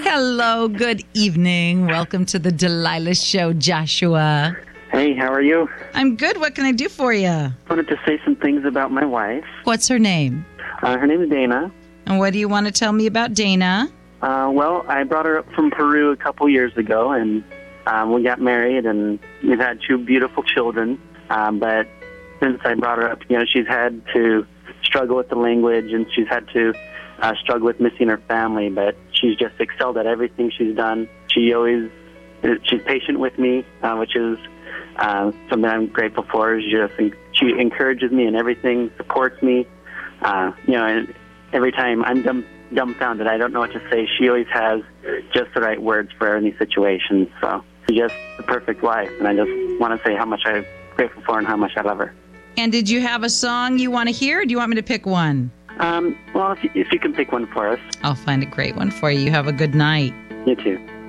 Hello, good evening. Welcome to the Delilah Show, Joshua. Hey, how are you? I'm good. What can I do for you? I wanted to say some things about my wife. What's her name? Her name is Dana. And what do you want to tell me about Dana? Well, I brought her up from Peru a couple years ago, and we got married, and we've had two beautiful children. But since I brought her up, she's had to struggle with the language, and she's had to struggle with missing her family, but she's just excelled at everything she's done. She's patient with me, which is something I'm grateful for. She encourages me in everything, supports me. And every time I'm dumbfounded, I don't know what to say, she always has just the right words for any situation. So she's just the perfect wife, and I just want to say how much I'm grateful for and how much I love her. And did you have a song you want to hear, or do you want me to pick one? Well, if you can pick one for us. I'll find a great one for you. You have a good night. You too.